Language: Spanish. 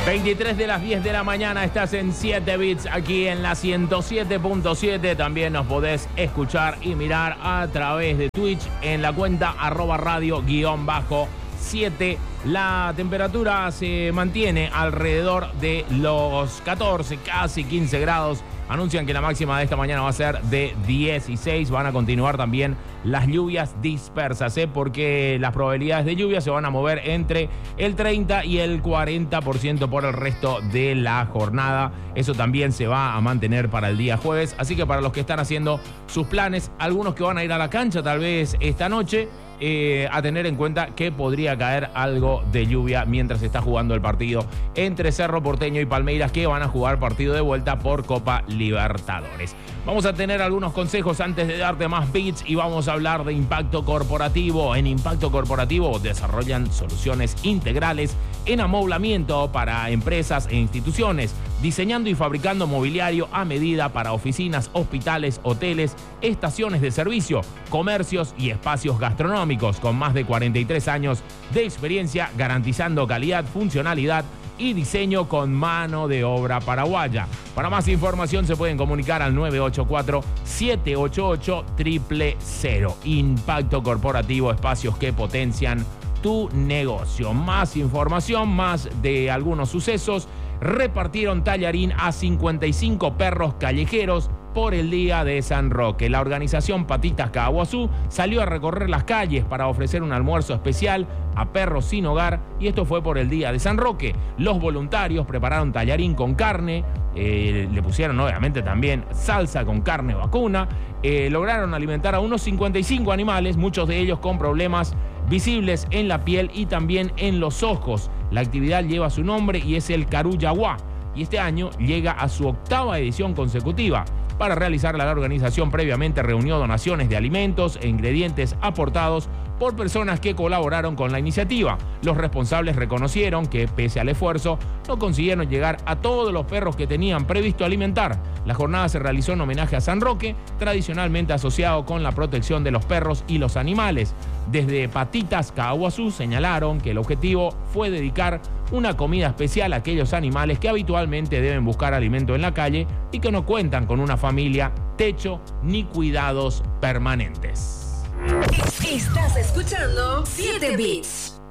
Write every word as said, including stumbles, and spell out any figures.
veintitrés de las diez de la mañana, estás en siete bits aquí en la ciento siete punto siete. También nos podés escuchar y mirar a través de Twitch en la cuenta arroba radio guión bajo siete. La temperatura se mantiene alrededor de los catorce, casi quince grados. Anuncian que la máxima de esta mañana va a ser de dieciséis. Van a continuar también las lluvias dispersas, ¿eh? Porque las probabilidades de lluvia se van a mover entre el treinta y el cuarenta por ciento por el resto de la jornada. Eso también se va a mantener para el día jueves. Así que para los que están haciendo sus planes, algunos que van a ir a la cancha tal vez esta noche, Eh, a tener en cuenta que podría caer algo de lluvia mientras está jugando el partido entre Cerro Porteño y Palmeiras, que van a jugar partido de vuelta por Copa Libertadores. Vamos a tener algunos consejos antes de darte más beats y vamos a hablar de impacto corporativo. En Impacto Corporativo desarrollan soluciones integrales en amoblamiento para empresas e instituciones, diseñando y fabricando mobiliario a medida para oficinas, hospitales, hoteles, estaciones de servicio, comercios y espacios gastronómicos, con más de cuarenta y tres años de experiencia, garantizando calidad, funcionalidad y diseño con mano de obra paraguaya. Para más información se pueden comunicar al nueve ocho cuatro, siete ocho ocho, cero cero cero. Impacto Corporativo, espacios que potencian tu negocio. Más información, más de algunos sucesos. Repartieron tallarín a cincuenta y cinco perros callejeros por el Día de San Roque. La organización Patitas Caaguazú salió a recorrer las calles para ofrecer un almuerzo especial a perros sin hogar, y esto fue por el Día de San Roque. Los voluntarios prepararon tallarín con carne, eh, le pusieron obviamente también salsa con carne vacuna, eh, lograron alimentar a unos cincuenta y cinco animales, muchos de ellos con problemas visibles en la piel y también en los ojos. La actividad lleva su nombre y es el Caruyaguá, y este año llega a su octava edición consecutiva. Para realizarla, la organización previamente reunió donaciones de alimentos e ingredientes aportados por personas que colaboraron con la iniciativa. Los responsables reconocieron que, pese al esfuerzo, no consiguieron llegar a todos los perros que tenían previsto alimentar. La jornada se realizó en homenaje a San Roque, tradicionalmente asociado con la protección de los perros y los animales. Desde Patitas Caaguazú señalaron que el objetivo fue dedicar una comida especial a aquellos animales que habitualmente deben buscar alimento en la calle y que no cuentan con una familia, techo ni cuidados permanentes. Estás escuchando siete bits.